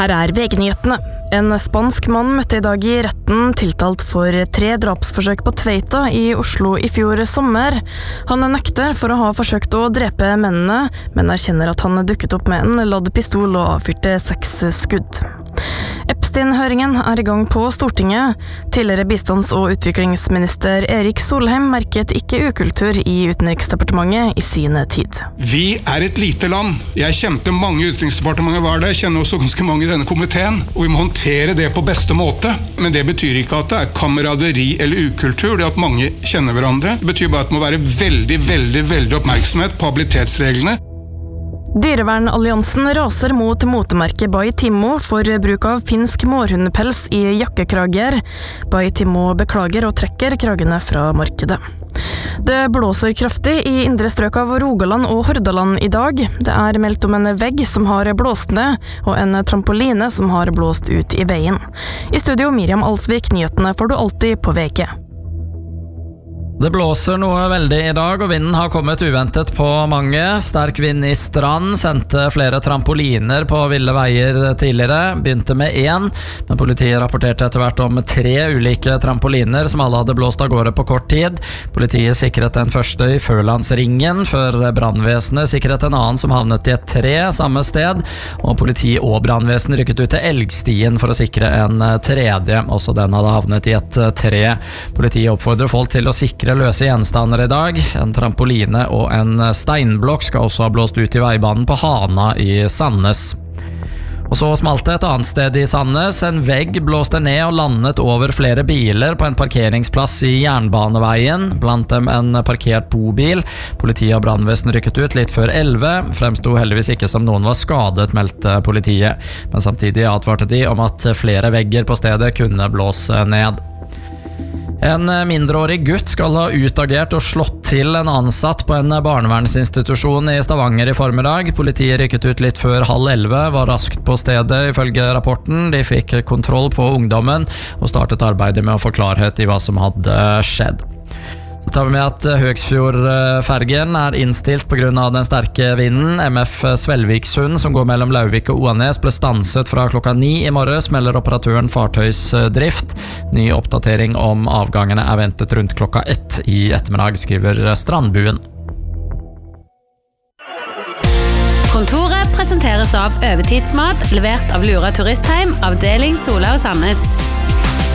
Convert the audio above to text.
Her VG-nyhetene. En spansk mann møtte I dag I retten tiltalt for 3 drapsforsøk på Tveita I Oslo I fjor sommer. Han nekter for å ha forsøkt å drepe mennene, men erkjenner at han dukket opp med en ladd pistol og avfyrte 6 skudd. Epstein-høringen I gang på Stortinget. Tidligere bistands- og utviklingsminister Erik Solheim merket ikke ukultur I Utenriksdepartementet I sin tid. Vi et lite land. Jeg kjente mange I Utenriksdepartementet var det. Jeg kjenner også ganske mange I denne komiteen. Og vi må håndtere det på beste måte. Men det betyr ikke at det kameraderi eller ukultur. Det at mange kjenner hverandre. Det betyr bare at det må være veldig oppmerksomhet på habilitetsreglene. Dyrevernalliansen raser mot motemerket Baitimo for bruk av finsk mårhundepels I jakkekrager. Baitimo beklager og trekker kragene fra markedet. Det blåser kraftig I indre strøk av Rogaland og Hordaland I dag. Det meldt om en vegg som har blåst ned, og en trampoline som har blåst ut I veien. I studio Miriam Alsvik, nyhetene får du alltid på VG. Det blåser noe veldig I dag, og vinden har kommet uventet på mange. Sterk vind I Strand sendte flere trampoliner på ville veier tidligere. Begynte med 1, men politiet rapporterte etter hvert om 3 ulike trampoliner som alle hadde blåst av gårde på kort tid. Politiet sikret den første I Førlandsringen, før brandvesenet sikret en annen som havnet I et tre samme sted, og politi og brandvesen rykket ut til Elgstien for å sikre en tredje. Også den hadde havnet I et tre. Politiet oppfordrer folk til å sikre løse gjenstander I dag. En trampoline og en steinblokk skal også ha blåst ut I veibanen på Hana I Sandnes. Og så smalt det et annet sted I Sandnes. En vegg blåste ned og landet over flere biler på en parkeringsplass I Jernbaneveien, blant dem en parkert bobil. Politiet og brandvesen rykket ut litt før 11. Fremsto heldigvis ikke som noen var skadet, meldte politiet. Men samtidig advarte de om at flere vegger på stedet kunne blåse ned. En mindreårig gutt skal ha utagert og slått til en ansatt på en barnevernsinstitusjon I Stavanger I formiddag. Politiet rykket ut litt før 10:30, var raskt på stedet ifølge rapporten. De fikk kontroll på ungdommen og startet arbeidet med å få klarhet I hva som hadde skjedd. Så tar vi med at Høgsfjordfergen innstilt på grunn av den sterke vinden. MF Svelviksund, som går mellom Lauvik og Oanes, ble stanset fra klokka 9 I morges, melder operatøren fartøysdrift. Ny oppdatering om avgangene ventet rundt klokka 1 I ettermiddag, skriver Strandbuen. Kontoret presenteres av Overtidsmat, levert av Lura Turistheim, avdeling Sola og Sandnes.